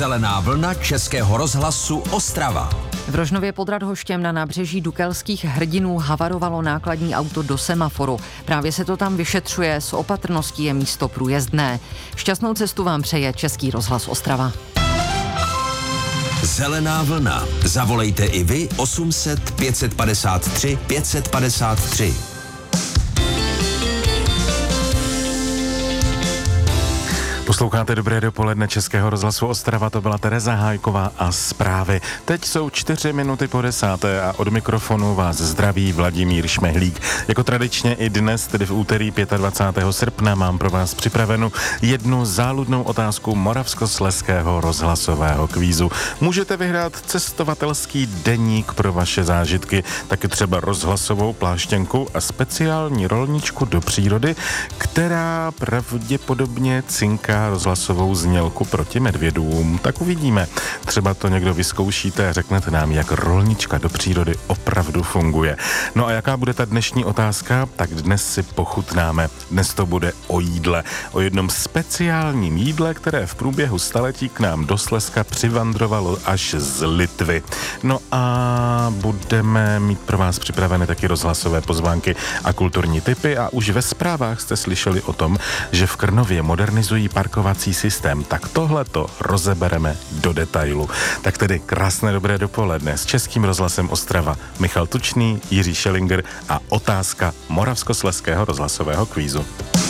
Zelená vlna Českého rozhlasu Ostrava. V Rožnově pod Radhoštěm na nábřeží Dukelských Hrdinů havarovalo nákladní auto do semaforu. Právě se to tam vyšetřuje, s opatrností je místo průjezdné. Šťastnou cestu vám přeje Český rozhlas Ostrava. Zelená vlna. Zavolejte i vy 800 553 553. Posloucháte Dobré dopoledne Českého rozhlasu Ostrava, to byla Tereza Hájková a zprávy. Teď jsou 4 minuty po 10. a od mikrofonu vás zdraví Vladimír Šmehlík. Jako tradičně i dnes, tedy v úterý 25. srpna, mám pro vás připravenu jednu záludnou otázku Moravskoslezského rozhlasového kvízu. Můžete vyhrát cestovatelský deník pro vaše zážitky, taky třeba rozhlasovou pláštěnku a speciální rolničku do přírody, která pravděpodobně cinká rozhlasovou znělku proti medvědům. Tak uvidíme. Třeba to někdo vyzkoušíte a řeknete nám, jak rolnička do přírody opravdu funguje. No a jaká bude ta dnešní otázka? Tak dnes si pochutnáme. Dnes to bude o jídle. O jednom speciálním jídle, které v průběhu staletí k nám do Slezska přivandrovalo až z Litvy. No a budeme mít pro vás připravené taky rozhlasové pozvánky a kulturní tipy a už ve zprávách jste slyšeli o tom, že v Krnově modernizují parkovací systém. Tak tohle to rozebereme do detailu. Tak tedy krásné dobré dopoledne s Českým rozhlasem Ostrava. Michal Tučný, Jiří Šelinger a otázka Moravskoslezského rozhlasového kvízu.